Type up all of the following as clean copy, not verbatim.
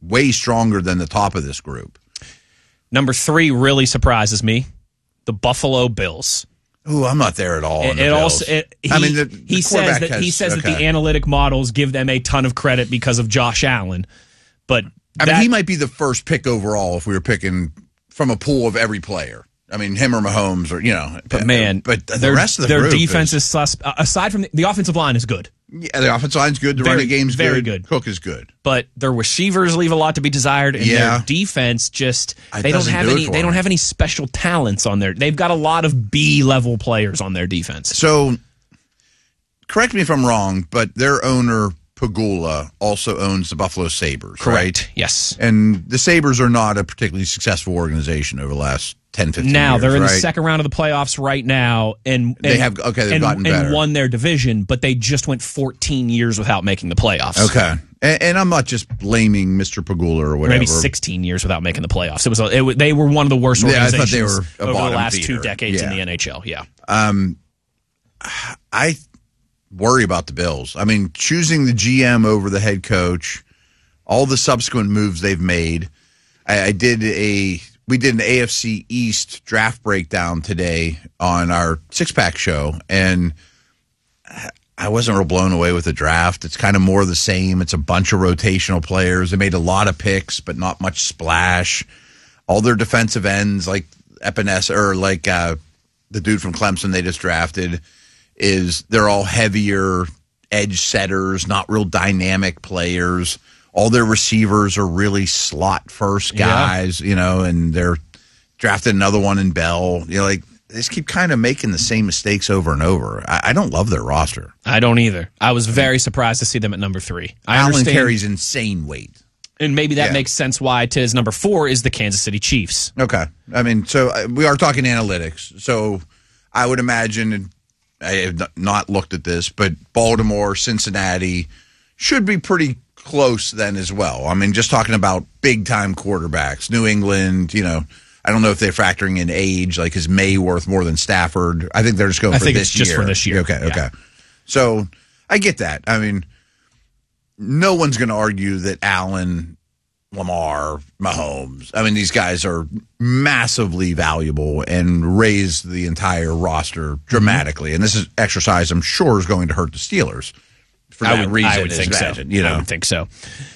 way stronger than the top of this group. Number 3 really surprises me. The Buffalo Bills. Ooh, I'm not there at all. He says that the analytic models give them a ton of credit because of Josh Allen, but he might be the first pick overall if we were picking from a pool of every player. I mean, him or Mahomes, or but the rest of the group defense is aside from the offensive line is good. Yeah, the offensive line's good. The running game's very good. Cook is good, but their receivers leave a lot to be desired, and their defense they don't have any special talents on there. They've got a lot of B-level players on their defense. So, correct me if I'm wrong, but their owner Pagula also owns the Buffalo Sabres, correct? Right? Yes, and the Sabres are not a particularly successful organization over the last 10, 15 now years, they're in right? the second round of the playoffs right now, and they've gotten better and won their division, but they just went 14 years without making the playoffs. Okay, and I'm not just blaming Mr. Pagula or whatever. Maybe 16 years without making the playoffs. They were one of the worst organizations I thought they were over the last feeder. 2 decades in the NHL. Yeah, I worry about the Bills. I mean, choosing the GM over the head coach, all the subsequent moves they've made. We did an AFC East draft breakdown today on our six-pack show, and I wasn't real blown away with the draft. It's kind of more of the same. It's a bunch of rotational players. They made a lot of picks, but not much splash. All their defensive ends, like Epinesa, or like the dude from Clemson they just drafted, they're all heavier edge setters, not real dynamic players. All their receivers are really slot-first guys, and they're drafted another one in Bell. They just keep kind of making the same mistakes over and over. I don't love their roster. I don't either. I was very surprised to see them at number 3. Allen carries insane weight. And maybe that makes sense why Tiz number 4 is the Kansas City Chiefs. Okay. I mean, so we are talking analytics. So I would imagine, and I have not looked at this, but Baltimore, Cincinnati should be pretty close then as well. I mean, just talking about big-time quarterbacks. New England, I don't know if they're factoring in age, like is May worth more than Stafford? I think they're just going for this year. I think it's just for this year. Okay. So I get that. I mean, no one's going to argue that Allen, Lamar, Mahomes, I mean, these guys are massively valuable and raise the entire roster dramatically. And this is exercise I'm sure is going to hurt the Steelers. I would think so. I would think so.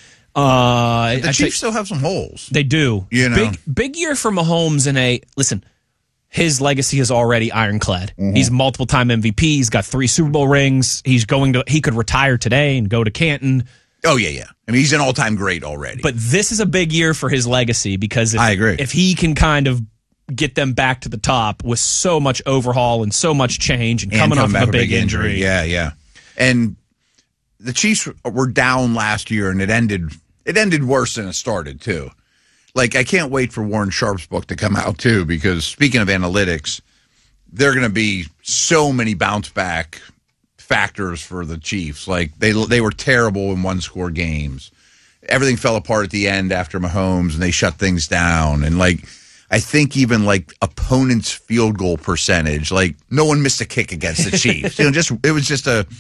The Chiefs still have some holes. They do. Big year for Mahomes listen, his legacy is already ironclad. Mm-hmm. He's a multiple-time MVP. He's got 3 Super Bowl rings. He could retire today and go to Canton. Oh, yeah. I mean, he's an all-time great already. But this is a big year for his legacy because I agree. If he can kind of get them back to the top with so much overhaul and so much change and coming off of a big injury. Yeah. And the Chiefs were down last year, and it ended worse than it started, too. Like, I can't wait for Warren Sharp's book to come out, too, because speaking of analytics, there are going to be so many bounce-back factors for the Chiefs. Like, they were terrible in one-score games. Everything fell apart at the end after Mahomes, and they shut things down. And, I think even, opponents' field goal percentage, no one missed a kick against the Chiefs. It was just a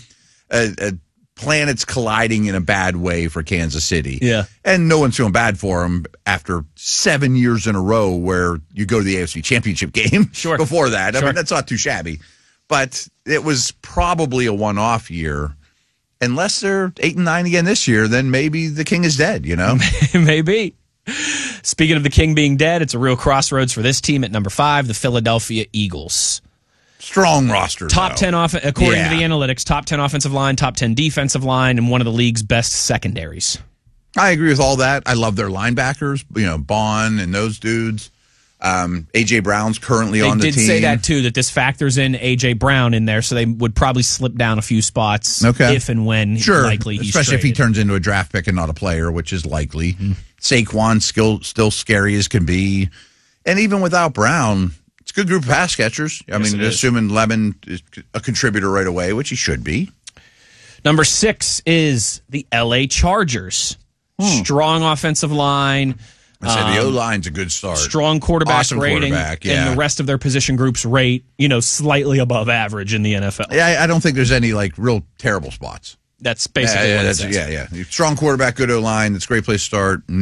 planets colliding in a bad way for Kansas City. Yeah. And no one's feeling bad for them after 7 years in a row where you go to the AFC Championship game before that. I mean, that's not too shabby. But it was probably a one-off year. Unless they're 8-9 again this year, then maybe the king is dead, Maybe. Speaking of the king being dead, it's a real crossroads for this team at number 5, the Philadelphia Eagles. Strong roster. Top 10 according to the analytics, top 10 offensive line, top 10 defensive line, and one of the league's best secondaries. I agree with all that. I love their linebackers, Bond and those dudes. A.J. Brown's currently on the team. They did say that, too, that this factors in A.J. Brown in there, so they would probably slip down a few spots if and when likely he's especially traded. If he turns into a draft pick and not a player, which is likely. Mm-hmm. Saquon's still scary as can be. And even without Brown, it's a good group of pass catchers. I mean, assuming Lemon is a contributor right away, which he should be. Number 6 is the L.A. Chargers. Strong offensive line. I said the O-line's a good start. Strong quarterback rating. And the rest of their position groups rate, slightly above average in the NFL. Yeah, I don't think there's any, real terrible spots. That's basically what it says. Yeah. Strong quarterback, good O-line. That's a great place to start.